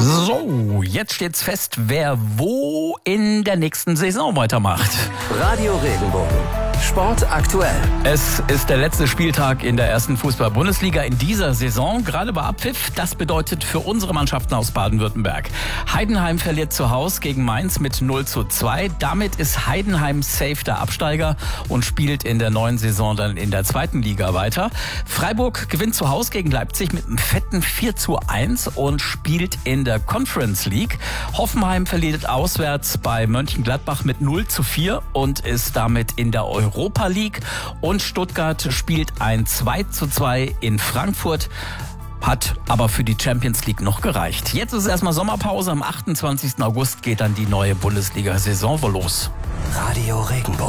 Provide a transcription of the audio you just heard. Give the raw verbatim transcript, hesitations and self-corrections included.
So, jetzt steht's fest, wer wo in der nächsten Saison weitermacht. Radio Regenbogen. Sport aktuell. Es ist der letzte Spieltag in der ersten Fußball-Bundesliga in dieser Saison. Gerade bei Abpfiff. Das bedeutet für unsere Mannschaften aus Baden-Württemberg: Heidenheim verliert zu Hause gegen Mainz mit null zu zwei. Damit ist Heidenheim safe der Absteiger und spielt in der neuen Saison dann in der zweiten Liga weiter. Freiburg gewinnt zu Hause gegen Leipzig mit einem fetten vier zu eins und spielt in der Conference League. Hoffenheim verliert auswärts bei Mönchengladbach mit null zu vier und ist damit in der Europa League. Und Stuttgart spielt ein zwei zu zwei in Frankfurt. Hat aber für die Champions League noch gereicht. Jetzt ist erstmal Sommerpause. Am achtundzwanzigsten August geht dann die neue Bundesliga-Saison los. Radio Regenbogen.